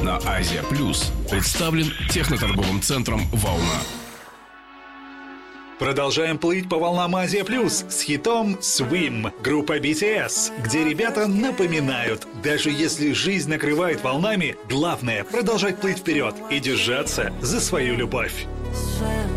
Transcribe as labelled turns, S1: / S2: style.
S1: на Азия Плюс представлен техноторговым центром «Волна».
S2: Продолжаем плыть по волнам Азия Плюс с хитом Swim группа BTS, где ребята напоминают, даже если жизнь накрывает волнами, главное продолжать плыть вперед и держаться за свою любовь.